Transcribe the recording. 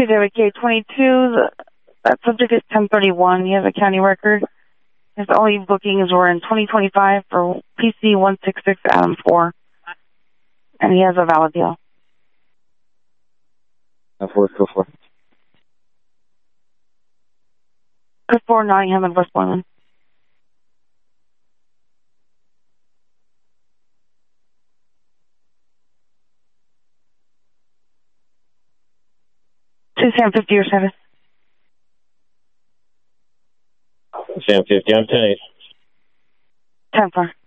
David K22, that subject is 1031. He has a county record. His only bookings were in 2025 for PC 166 Adam 4. And he has a valid deal. 4, go for. Good for Nottingham and Westmoreland. Sam 50 or 7. Sam 50, I'm 10-8. 10-4.